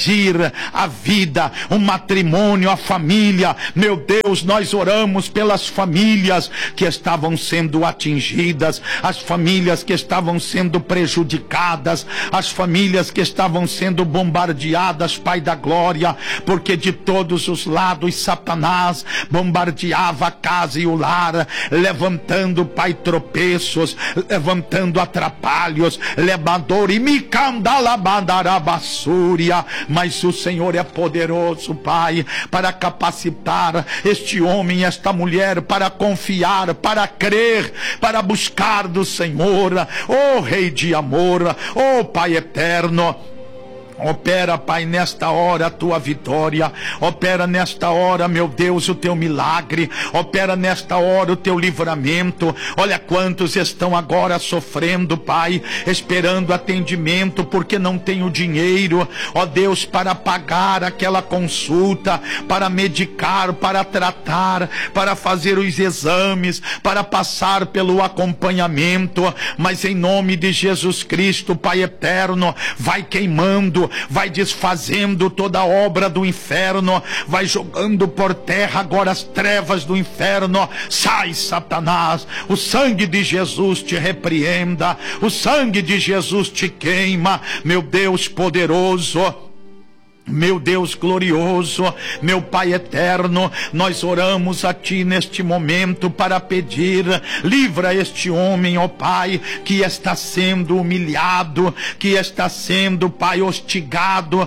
reduzir a vida, o matrimônio, a família. Meu Deus, nós oramos pelas famílias que estavam sendo atingidas, as famílias que estavam sendo prejudicadas, as famílias que estavam sendo bombardeadas, Pai da glória, porque de todos os lados Satanás bombardeava a casa e o lar, levantando, Pai, tropeços, levantando atrapalhos, lebador e micandalabandarabasúria. Mas o Senhor é poderoso, Pai, para capacitar este homem, esta mulher, para confiar, para crer, para buscar do Senhor. Oh Rei de amor, oh Pai eterno, opera, Pai, nesta hora a tua vitória, opera nesta hora, meu Deus, o teu milagre, opera nesta hora o teu livramento. Olha quantos estão agora sofrendo, Pai, esperando atendimento porque não tem o dinheiro, ó Deus, para pagar aquela consulta, para medicar, para tratar, para fazer os exames, para passar pelo acompanhamento. Mas em nome de Jesus Cristo, Pai eterno, vai queimando, vai desfazendo toda a obra do inferno, vai jogando por terra agora as trevas do inferno. Sai, Satanás, o sangue de Jesus te repreenda, o sangue de Jesus te queima, meu Deus poderoso, meu Deus glorioso, meu Pai eterno. Nós oramos a Ti neste momento para pedir, livra este homem, ó Pai, que está sendo humilhado, que está sendo, Pai, hostigado,